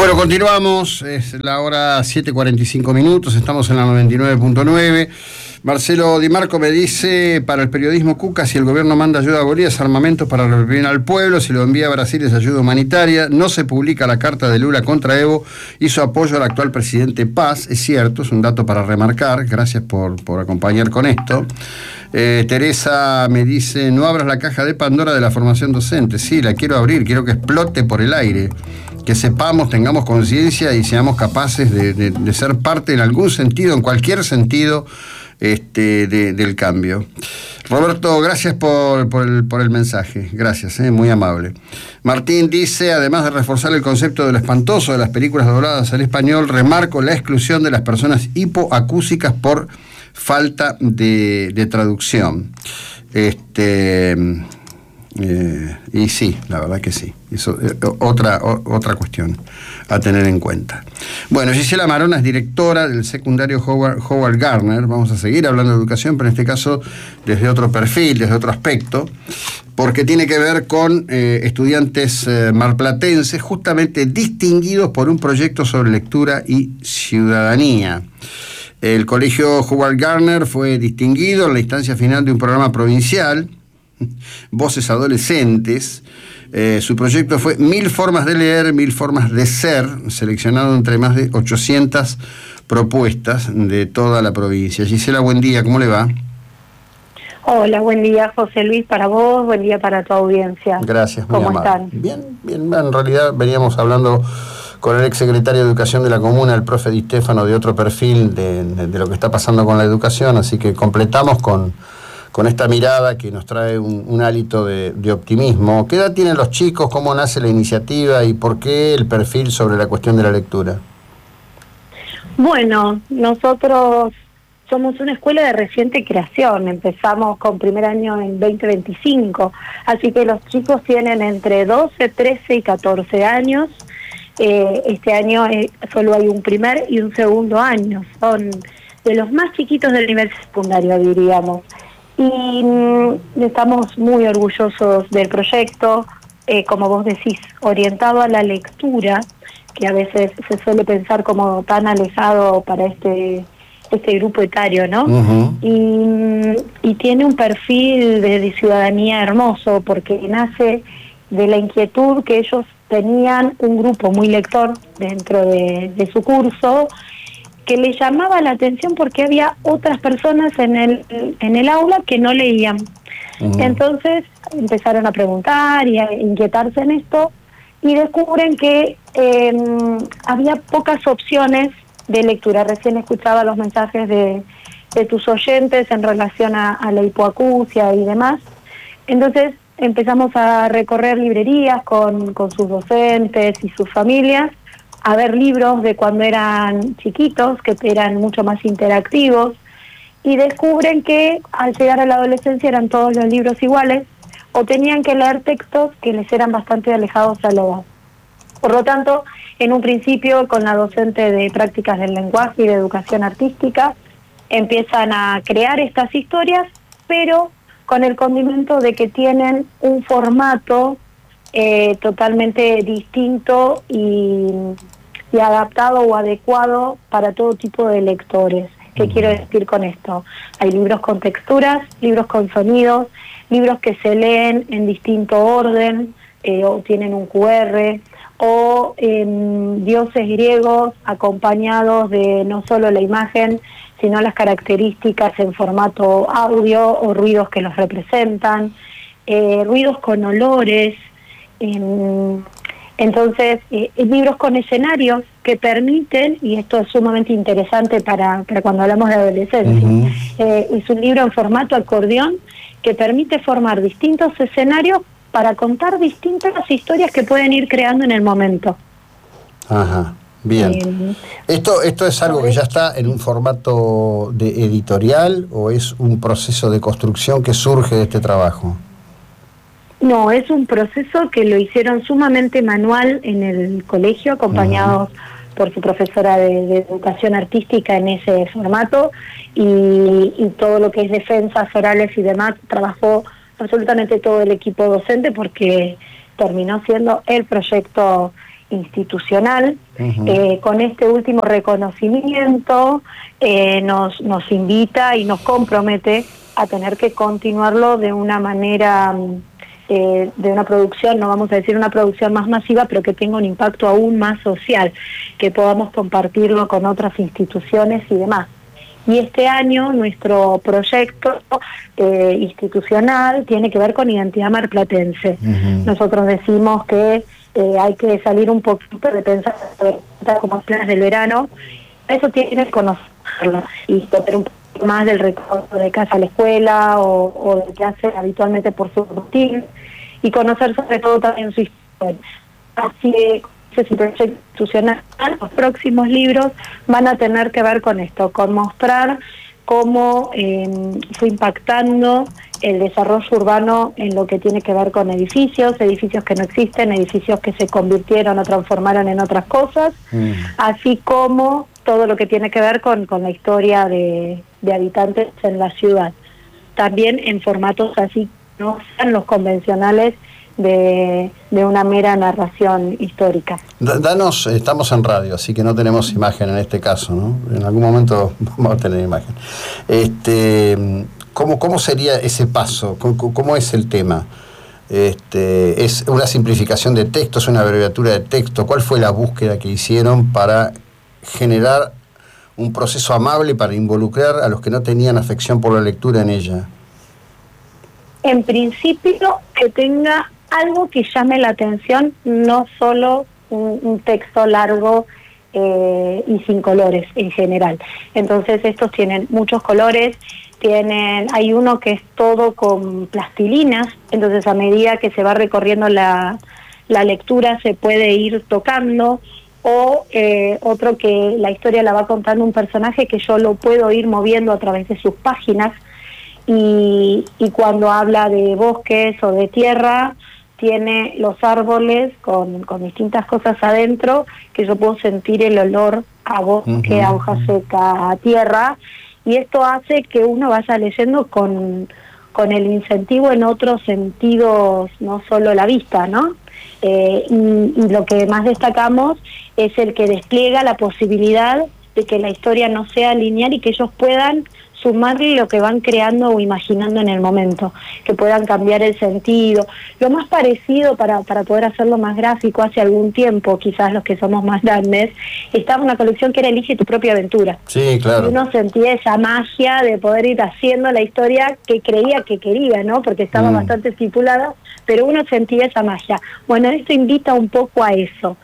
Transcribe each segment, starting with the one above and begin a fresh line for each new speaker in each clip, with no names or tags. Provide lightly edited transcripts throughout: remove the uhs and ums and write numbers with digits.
Bueno, continuamos, es la hora 7:45, estamos en la 99.9. Marcelo Di Marco me dice, para el periodismo Cuca, si el gobierno manda ayuda a Bolivia es armamento para reprimir al pueblo, si lo envía a Brasil es ayuda humanitaria, no se publica la carta de Lula contra Evo, hizo apoyo al actual presidente Paz, es cierto, es un dato para remarcar, gracias por acompañar con esto. Teresa me dice, no abras la caja de Pandora de la formación docente. Sí, la quiero abrir, quiero que explote por el aire, que sepamos, tengamos conciencia y seamos capaces de ser parte en algún sentido, en cualquier sentido, del cambio. Roberto, gracias por el mensaje, gracias, muy amable. Martín dice, además de reforzar el concepto de lo espantoso de las películas dobladas al español, remarco la exclusión de las personas hipoacúsicas por falta de traducción. Y sí, la verdad que sí. Eso, otra cuestión a tener en cuenta. Bueno, Gisela Marona es directora del secundario Howard Gardner. Vamos a seguir hablando de educación, pero en este caso desde otro perfil, desde otro aspecto, porque tiene que ver con estudiantes marplatenses, justamente distinguidos por un proyecto sobre lectura y ciudadanía. El colegio Howard Gardner fue distinguido en la instancia final de un programa provincial, Voces Adolescentes. Su proyecto fue 1000 formas de leer, 1000 formas de ser, seleccionado entre más de 800 propuestas de toda la provincia. Gisela, buen día, ¿cómo le va?
Hola, buen día, José Luis, para vos, buen día para tu audiencia.
Gracias, muy
¿Cómo
amable.
están?
Bien, en realidad veníamos hablando con el exsecretario de Educación de la Comuna, el profe Di Stefano, de otro perfil de lo que está pasando con la educación, así que completamos con esta mirada que nos trae un hálito de optimismo. ¿Qué edad tienen los chicos? ¿Cómo nace la iniciativa? ¿Y por qué el perfil sobre la cuestión de la lectura?
Bueno, nosotros somos una escuela de reciente creación. Empezamos con primer año en 2025. Así que los chicos tienen entre 12, 13 y 14 años. Este año solo hay un primer y un segundo año. Son de los más chiquitos del nivel secundario, diríamos. Y estamos muy orgullosos del proyecto, como vos decís, orientado a la lectura, que a veces se suele pensar como tan alejado para este grupo etario, ¿no? Uh-huh. Y tiene un perfil de ciudadanía hermoso, porque nace de la inquietud que ellos tenían un grupo muy lector dentro de su curso, que le llamaba la atención porque había otras personas en el aula que no leían. Uh-huh. Entonces empezaron a preguntar y a inquietarse en esto y descubren que había pocas opciones de lectura. Recién escuchaba los mensajes de tus oyentes en relación a la hipoacusia y demás. Entonces empezamos a recorrer librerías con sus docentes y sus familias, a ver libros de cuando eran chiquitos, que eran mucho más interactivos, y descubren que al llegar a la adolescencia eran todos los libros iguales, o tenían que leer textos que les eran bastante alejados a la edad. Por lo tanto, en un principio, con la docente de prácticas del lenguaje y de educación artística, empiezan a crear estas historias, pero con el condimento de que tienen un formato totalmente distinto y adaptado o adecuado para todo tipo de lectores. ¿Qué quiero decir con esto? Hay libros con texturas, libros con sonidos, libros que se leen en distinto orden, o tienen un QR, o dioses griegos acompañados de no solo la imagen, sino las características en formato audio o ruidos que los representan, ruidos con olores. Entonces, libros con escenarios que permiten, y esto es sumamente interesante para cuando hablamos de adolescencia, uh-huh. Es un libro en formato acordeón que permite formar distintos escenarios para contar distintas historias que pueden ir creando en el momento.
Ajá, bien. ¿Esto es algo que ya está en un formato de editorial o es un proceso de construcción que surge de este trabajo?
No, es un proceso que lo hicieron sumamente manual en el colegio, acompañados uh-huh. por su profesora de educación artística en ese formato, y todo lo que es defensas orales y demás, trabajó absolutamente todo el equipo docente porque terminó siendo el proyecto institucional. Con este último reconocimiento nos invita y nos compromete a tener que continuarlo de una manera, de una producción, no vamos a decir una producción más masiva, pero que tenga un impacto aún más social, que podamos compartirlo con otras instituciones y demás. Y este año nuestro proyecto institucional tiene que ver con identidad marplatense. Nosotros decimos que hay que salir un poquito de pensar como planes del verano. Eso tiene que conocerlo y tener un poco más del recorrido de casa a la escuela o de que hace habitualmente por su rutina y conocer sobre todo también su historia. Así que ese proyecto institucional, los próximos libros van a tener que ver con esto, con mostrar cómo fue impactando el desarrollo urbano en lo que tiene que ver con edificios que no existen, edificios que se convirtieron o transformaron en otras cosas, así como todo lo que tiene que ver con la historia de habitantes en la ciudad. También en formatos así, no sean los convencionales de una mera narración histórica.
Danos, estamos en radio, así que no tenemos imagen en este caso, ¿no? En algún momento vamos a tener imagen. ¿Cómo sería ese paso? ¿Cómo es el tema? ¿Es una simplificación de texto? ¿Es una abreviatura de texto? ¿Cuál fue la búsqueda que hicieron para generar un proceso amable para involucrar a los que no tenían afección por la lectura en ella?
En principio, que tenga algo que llame la atención, no solo un texto largo y sin colores en general. Entonces estos tienen muchos colores, hay uno que es todo con plastilinas, entonces a medida que se va recorriendo la lectura se puede ir tocando, o otro que la historia la va contando un personaje que yo lo puedo ir moviendo a través de sus páginas, y cuando habla de bosques o de tierra, tiene los árboles con distintas cosas adentro, que yo puedo sentir el olor a bosque, a hoja seca, a tierra, y esto hace que uno vaya leyendo con el incentivo en otros sentidos, no solo la vista, ¿no? Y lo que más destacamos es el que despliega la posibilidad de que la historia no sea lineal y que ellos puedan sumarle lo que van creando o imaginando en el momento, que puedan cambiar el sentido. Lo más parecido, para poder hacerlo más gráfico, hace algún tiempo, quizás los que somos más grandes, estaba una colección que era Elige tu propia aventura.
Sí, claro.
Y uno sentía esa magia de poder ir haciendo la historia que creía que quería, ¿no? Porque estaba bastante estipulada, pero uno sentía esa magia. Bueno, esto invita un poco a eso,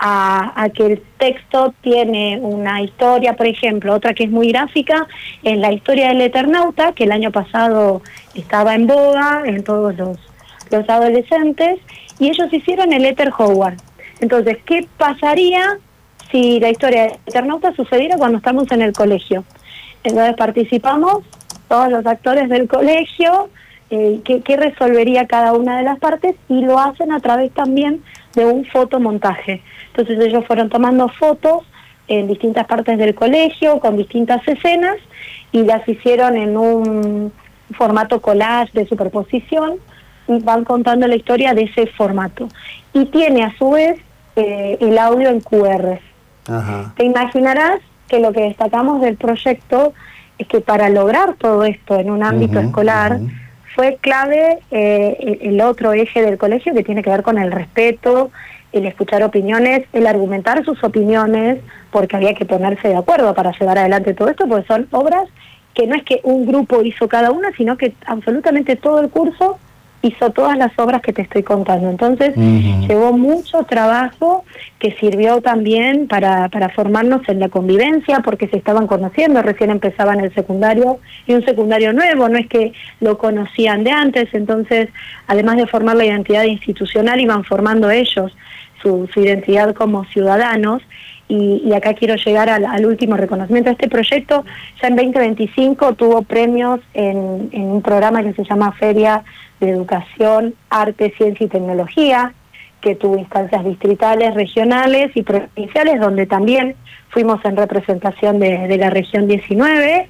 a que el texto tiene una historia, por ejemplo, otra que es muy gráfica, es la historia del Eternauta, que el año pasado estaba en boga en todos los adolescentes, y ellos hicieron el Ether Howard. Entonces, ¿qué pasaría si la historia del Eternauta sucediera cuando estamos en el colegio? Entonces participamos todos los actores del colegio, qué resolvería cada una de las partes, y lo hacen a través también de un fotomontaje. Entonces ellos fueron tomando fotos en distintas partes del colegio, con distintas escenas, y las hicieron en un formato collage de superposición, y van contando la historia de ese formato. Y tiene a su vez el audio en QR. Ajá. Te imaginarás que lo que destacamos del proyecto es que para lograr todo esto en un ámbito escolar, fue clave el otro eje del colegio, que tiene que ver con el respeto, el escuchar opiniones, el argumentar sus opiniones, porque había que ponerse de acuerdo para llevar adelante todo esto, porque son obras que no es que un grupo hizo cada una, sino que absolutamente todo el curso hizo todas las obras que te estoy contando. Entonces, llevó mucho trabajo que sirvió también para formarnos en la convivencia, porque se estaban conociendo, recién empezaban el secundario, y un secundario nuevo, no es que lo conocían de antes. Entonces, además de formar la identidad institucional, iban formando ellos su identidad como ciudadanos. Y acá quiero llegar al último reconocimiento. Este proyecto ya en 2025 tuvo premios en un programa que se llama Feria de Educación, Arte, Ciencia y Tecnología, que tuvo instancias distritales, regionales y provinciales, donde también fuimos en representación de la región 19,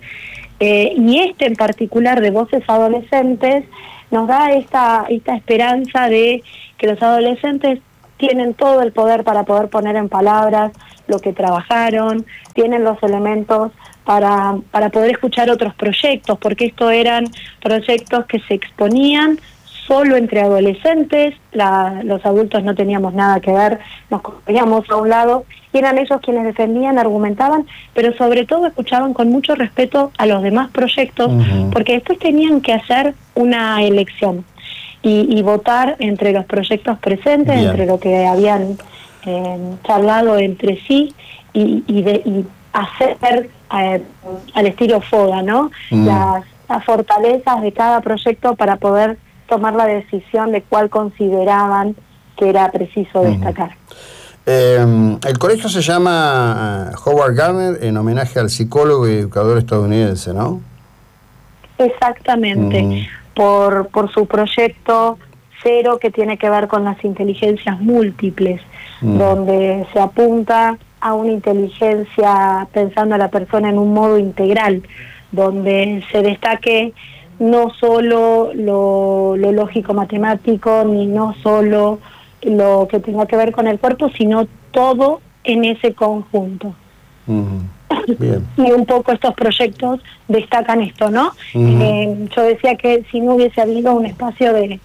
y este en particular de Voces Adolescentes nos da esta esperanza de que los adolescentes tienen todo el poder para poder poner en palabras lo que trabajaron, tienen los elementos para poder escuchar otros proyectos, porque estos eran proyectos que se exponían solo entre adolescentes, los adultos no teníamos nada que ver, nos corríamos a un lado, y eran ellos quienes defendían, argumentaban, pero sobre todo escuchaban con mucho respeto a los demás proyectos, porque después tenían que hacer una elección y votar entre los proyectos presentes,
Bien.
entre lo que habían charlado entre sí y hacer al estilo FODA, ¿no? Las fortalezas de cada proyecto para poder tomar la decisión de cuál consideraban que era preciso destacar.
El colegio se llama Howard Gardner en homenaje al psicólogo y educador estadounidense, ¿no?
Exactamente, por su proyecto cero que tiene que ver con las inteligencias múltiples, donde se apunta a una inteligencia pensando a la persona en un modo integral, donde se destaque no solo lo lógico matemático, ni no solo lo que tenga que ver con el cuerpo, sino todo en ese conjunto.
Bien.
Y un poco estos proyectos destacan esto, ¿no? Yo decía que si no hubiese habido un espacio de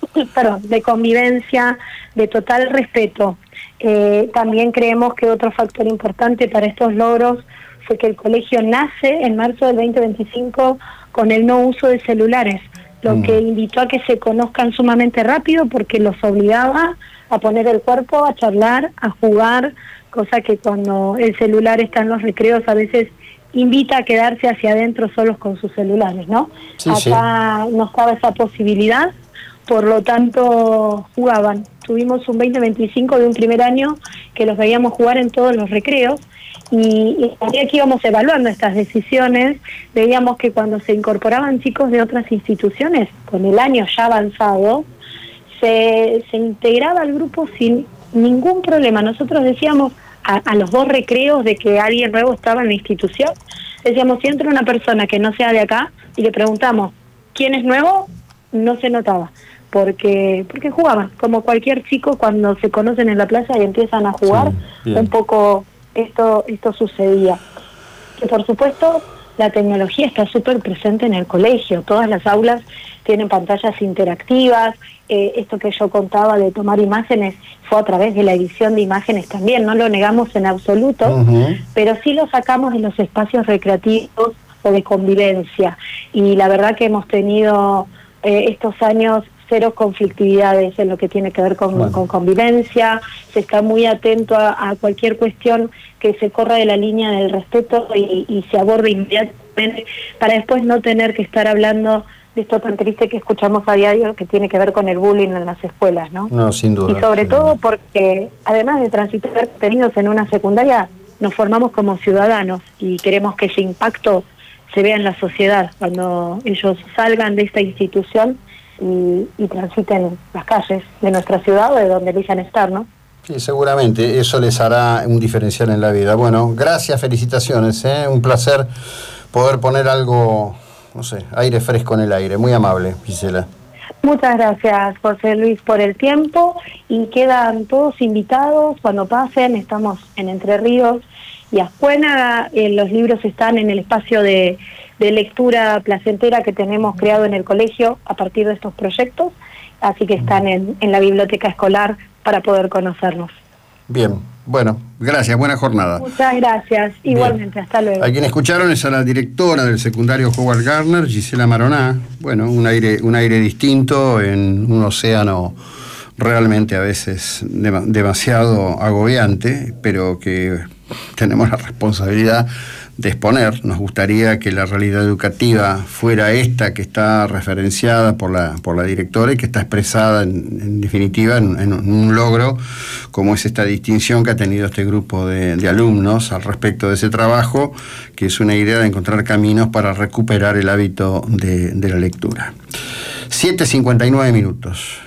convivencia, de total respeto, también creemos que otro factor importante para estos logros fue que el colegio nace en marzo del 2025 con el no uso de celulares, lo que invitó a que se conozcan sumamente rápido porque los obligaba a poner el cuerpo, a charlar, a jugar, cosa que cuando el celular está en los recreos a veces invita a quedarse hacia adentro solos con sus celulares, ¿no?
Sí,
Acá no estaba esa posibilidad, por lo tanto jugaban. Tuvimos un 2025 de un primer año que los veíamos jugar en todos los recreos, y a medida que íbamos evaluando estas decisiones, veíamos que cuando se incorporaban chicos de otras instituciones, con el año ya avanzado, se integraba al grupo sin ningún problema. Nosotros decíamos a los 2 recreos de que alguien nuevo estaba en la institución, decíamos, si entra una persona que no sea de acá y le preguntamos ¿quién es nuevo?, no se notaba, porque jugaban, como cualquier chico cuando se conocen en la plaza y empiezan a jugar, un poco esto sucedía. Que por supuesto la tecnología está súper presente en el colegio, todas las aulas tienen pantallas interactivas, esto que yo contaba de tomar imágenes fue a través de la edición de imágenes también, no lo negamos en absoluto, pero sí lo sacamos de los espacios recreativos o de convivencia, y la verdad que hemos tenido estos años cero conflictividades en lo que tiene que ver con convivencia, se está muy atento a cualquier cuestión que se corra de la línea del respeto y se aborde inmediatamente para después no tener que estar hablando de esto tan triste que escuchamos a diario que tiene que ver con el bullying en las escuelas, ¿no?
No, sin duda.
Y sobre todo porque además de transitar contenidos en una secundaria, nos formamos como ciudadanos y queremos que ese impacto se vea en la sociedad cuando ellos salgan de esta institución y transiten las calles de nuestra ciudad o de donde elijan estar, ¿no?
Sí, seguramente eso les hará un diferencial en la vida. Bueno, gracias, felicitaciones, un placer poder poner algo, no sé, aire fresco en el aire. Muy amable, Gisela.
Muchas gracias, José Luis, por el tiempo, y quedan todos invitados cuando pasen. Estamos en Entre Ríos y Ascuénaga, los libros están en el espacio de lectura placentera que tenemos creado en el colegio a partir de estos proyectos, así que están en la biblioteca escolar para poder conocernos.
Bien, bueno, gracias, buena jornada.
Muchas gracias, igualmente, hasta luego.
A quien escucharon es a la directora del secundario Howard Gardner, Gisela Maroná. Bueno, un aire distinto en un océano realmente a veces demasiado agobiante, pero que tenemos la responsabilidad de exponer. Nos gustaría que la realidad educativa fuera esta que está referenciada por la directora y que está expresada en definitiva en un logro como es esta distinción que ha tenido este grupo de alumnos al respecto de ese trabajo, que es una idea de encontrar caminos para recuperar el hábito de la lectura. 7:59 minutos.